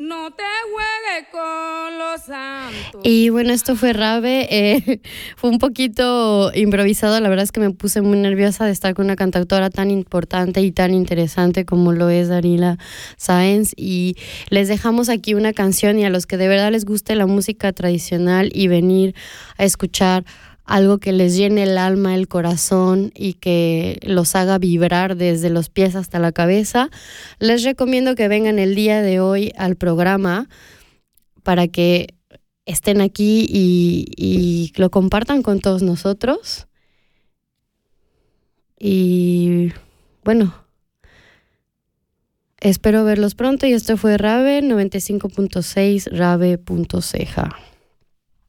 No te juegues con los santos. Y bueno, esto fue Rabe. Fue un poquito improvisado. La verdad es que me puse muy nerviosa de estar con una cantautora tan importante y tan interesante como lo es Dalila Sáenz. Y les dejamos aquí una canción, y a los que de verdad les guste la música tradicional y venir a escuchar algo que les llene el alma, el corazón y que los haga vibrar desde los pies hasta la cabeza, les recomiendo que vengan el día de hoy al programa para que estén aquí y lo compartan con todos nosotros. Y bueno, espero verlos pronto. Y esto fue Rabe 95.6, rabe.ceja.